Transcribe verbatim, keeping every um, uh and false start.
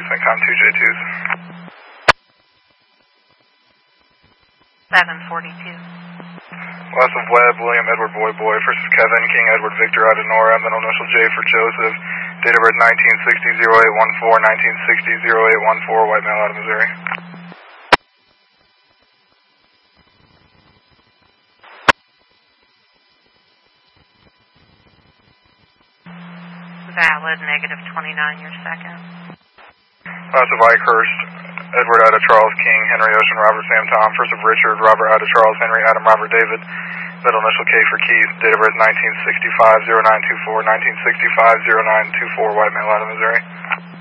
CENTCOM two J twos. seven forty-two. West of Webb, William Edward Boy Boy, first is Kevin, King Edward Victor out of Nora, middle initial J for Joseph, date of birth nineteen sixty oh eight one four, nineteen sixty oh eight one four, white male out of Missouri. Valid, negative twenty-nine, your second. Last of Ikehurst, Edward out of Charles King, Henry Ocean, Robert Sam Tom, first of Richard, Robert out of Charles Henry, Adam Robert David, middle initial K for Keith, date of birth nineteen sixty-five oh nine two four, nineteen sixty-five oh nine two four, white male out of Missouri.